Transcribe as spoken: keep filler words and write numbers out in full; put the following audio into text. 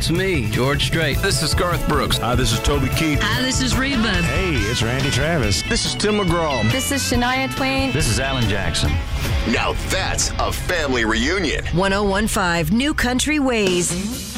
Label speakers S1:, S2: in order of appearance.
S1: it's me, George Strait.
S2: This is Garth Brooks.
S3: Hi, this is Toby Keith.
S4: Hi, this is Reba.
S3: Hey, it's Randy Travis.
S2: This is Tim McGraw.
S5: This is Shania Twain.
S6: This is Alan Jackson.
S7: Now that's a family reunion.
S8: one oh one point five New Country Ways.